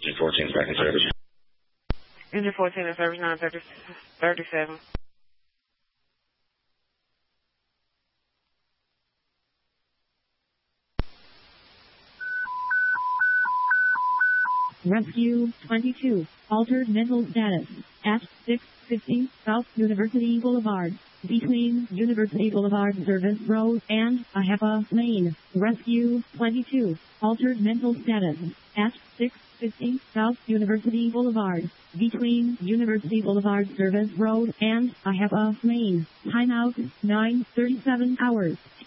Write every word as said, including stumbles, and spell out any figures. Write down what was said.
Engine fourteen is back in service. Engine fourteen in service, nine thirty-seven. Rescue twenty-two, altered mental status, at six fifty South University Boulevard, between University Boulevard Service Road and Ahapa Lane. Rescue twenty-two, altered mental status, at six fifty South University Boulevard, between University Boulevard Service Road and Ahapa Lane. Timeout, nine thirty-seven hours.